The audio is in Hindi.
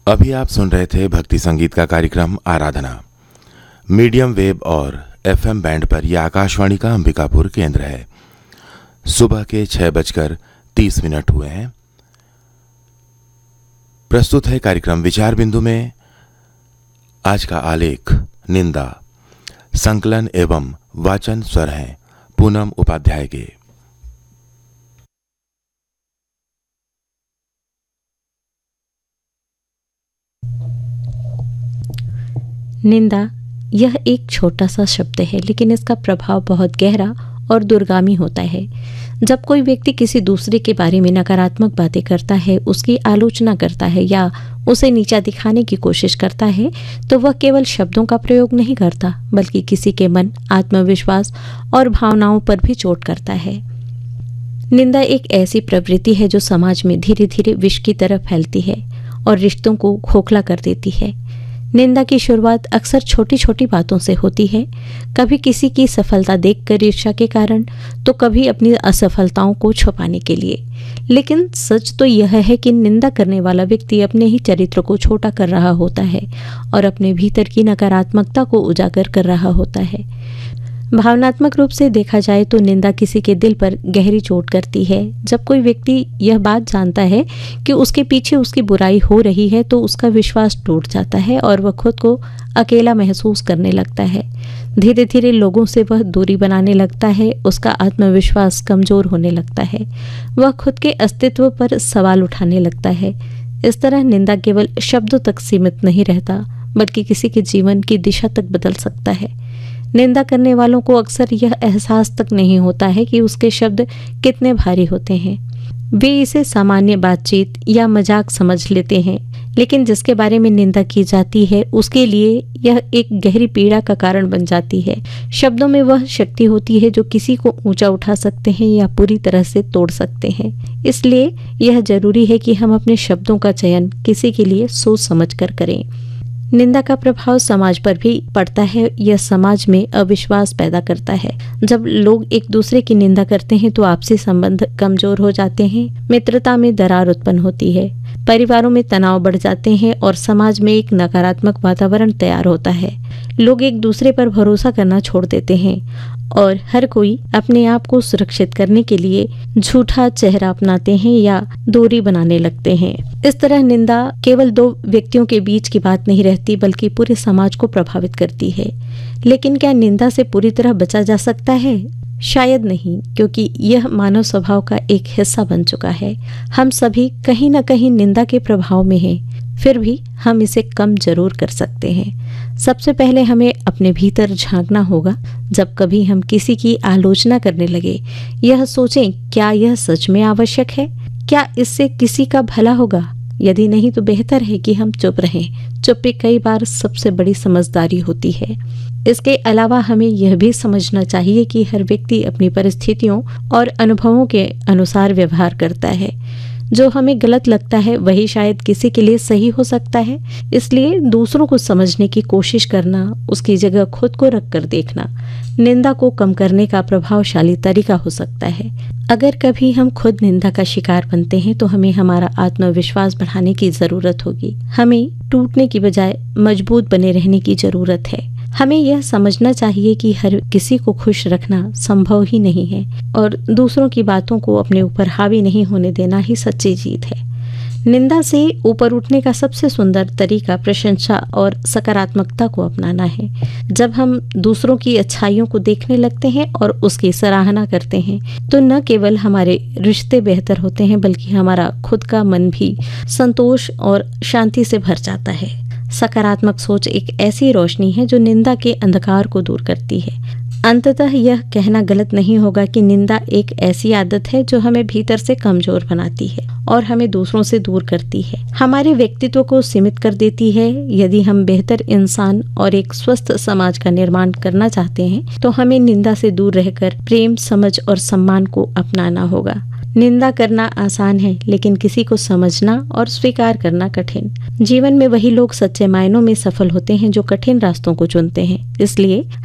अभी आप सुन रहे थे भक्ति संगीत का कार्यक्रम आराधना। मीडियम वेव और एफएम बैंड पर यह आकाशवाणी का अंबिकापुर केंद्र है। सुबह के 6:30 हुए हैं। प्रस्तुत है कार्यक्रम विचार बिंदु में आज का आलेख निंदा। संकलन एवं वाचन स्वर हैं पूनम उपाध्याय के। निंदा यह एक छोटा सा शब्द है, लेकिन इसका प्रभाव बहुत गहरा और दूरगामी होता है। जब कोई व्यक्ति किसी दूसरे के बारे में नकारात्मक बातें करता है, उसकी आलोचना करता है या उसे नीचा दिखाने की कोशिश करता है, तो वह केवल शब्दों का प्रयोग नहीं करता, बल्कि किसी के मन, आत्मविश्वास और भावनाओं पर भी चोट करता है। निंदा एक ऐसी प्रवृत्ति है जो समाज में धीरे धीरे विष की तरह फैलती है और रिश्तों को खोखला कर देती है। निंदा की शुरुआत अक्सर छोटी छोटी बातों से होती है, कभी किसी की सफलता देखकर ईर्ष्या के कारण, तो कभी अपनी असफलताओं को छुपाने के लिए। लेकिन सच तो यह है कि निंदा करने वाला व्यक्ति अपने ही चरित्र को छोटा कर रहा होता है और अपने भीतर की नकारात्मकता को उजागर कर रहा होता है। भावनात्मक रूप से देखा जाए तो निंदा किसी के दिल पर गहरी चोट करती है। जब कोई व्यक्ति यह बात जानता है कि उसके पीछे उसकी बुराई हो रही है, तो उसका विश्वास टूट जाता है और वह खुद को अकेला महसूस करने लगता है। धीरे धीरे लोगों से वह दूरी बनाने लगता है, उसका आत्मविश्वास कमजोर होने लगता है, वह खुद के अस्तित्व पर सवाल उठाने लगता है। इस तरह निंदा केवल शब्दों तक सीमित नहीं रहता, बल्कि किसी के जीवन की दिशा तक बदल सकता है। निंदा करने वालों को अक्सर यह एहसास तक नहीं होता है कि उसके शब्द कितने भारी होते हैं। वे इसे सामान्य बातचीत या मजाक समझ लेते हैं, लेकिन जिसके बारे में निंदा की जाती है उसके लिए यह एक गहरी पीड़ा का कारण बन जाती है। शब्दों में वह शक्ति होती है जो किसी को ऊंचा उठा सकते हैं या पूरी तरह से तोड़ सकते हैं। इसलिए यह जरूरी है कि हम अपने शब्दों का चयन किसी के लिए सोच समझ कर करें। निंदा का प्रभाव समाज पर भी पड़ता है। यह समाज में अविश्वास पैदा करता है। जब लोग एक दूसरे की निंदा करते हैं तो आपसी संबंध कमजोर हो जाते हैं, मित्रता में दरार उत्पन्न होती है, परिवारों में तनाव बढ़ जाते हैं और समाज में एक नकारात्मक वातावरण तैयार होता है। लोग एक दूसरे पर भरोसा करना छोड़ देते हैं और हर कोई अपने आप को सुरक्षित करने के लिए झूठा चेहरा अपनाते हैं या दूरी बनाने लगते हैं। इस तरह निंदा केवल दो व्यक्तियों के बीच की बात नहीं रहती, बल्कि पूरे समाज को प्रभावित करती है। लेकिन क्या निंदा से पूरी तरह बचा जा सकता है? शायद नहीं, क्योंकि यह मानव स्वभाव का एक हिस्सा बन चुका है। हम सभी कहीं न कहीं निंदा के प्रभाव में हैं, फिर भी हम इसे कम जरूर कर सकते हैं। सबसे पहले हमें अपने भीतर झांकना होगा। जब कभी हम किसी की आलोचना करने लगे, यह सोचें, क्या यह सच में आवश्यक है? क्या इससे किसी का भला होगा? यदि नहीं तो बेहतर है कि हम चुप रहें। चुप्पी कई बार सबसे बड़ी समझदारी होती है। इसके अलावा हमें यह भी समझना चाहिए कि हर व्यक्ति अपनी परिस्थितियों और अनुभवों के अनुसार व्यवहार करता है। जो हमें गलत लगता है वही शायद किसी के लिए सही हो सकता है। इसलिए दूसरों को समझने की कोशिश करना, उसकी जगह खुद को रखकर देखना, निंदा को कम करने का प्रभावशाली तरीका हो सकता है। अगर कभी हम खुद निंदा का शिकार बनते हैं तो हमें हमारा आत्मविश्वास बढ़ाने की जरूरत होगी। हमें टूटने की बजाय मजबूत बने रहने की जरूरत है। हमें यह समझना चाहिए कि हर किसी को खुश रखना संभव ही नहीं है और दूसरों की बातों को अपने ऊपर हावी नहीं होने देना ही सच्ची जीत है। निंदा से ऊपर उठने का सबसे सुंदर तरीका प्रशंसा और सकारात्मकता को अपनाना है। जब हम दूसरों की अच्छाइयों को देखने लगते हैं और उसकी सराहना करते हैं, तो न केवल हमारे रिश्ते बेहतर होते हैं, बल्कि हमारा खुद का मन भी संतोष और शांति से भर जाता है। सकारात्मक सोच एक ऐसी रोशनी है जो निंदा के अंधकार को दूर करती है। अंततः यह कहना गलत नहीं होगा कि निंदा एक ऐसी आदत है जो हमें भीतर से कमजोर बनाती है और हमें दूसरों से दूर करती है, हमारे व्यक्तित्व को सीमित कर देती है। यदि हम बेहतर इंसान और एक स्वस्थ समाज का निर्माण करना चाहते हैं तो हमें निंदा से दूर रहकर प्रेम, समझ और सम्मान को अपनाना होगा। निंदा करना आसान है, लेकिन किसी को समझना और स्वीकार करना कठिन। जीवन में वही लोग सच्चे मायनों में सफल होते हैं जो कठिन रास्तों को चुनते हैं। इसलिए